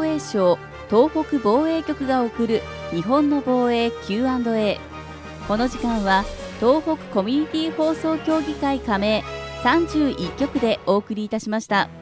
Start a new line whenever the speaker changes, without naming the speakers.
衛省東北防衛局が送る日本の防衛 Q&A。 この時間は東北コミュニティ放送協議会加盟31局でお送りいたしました。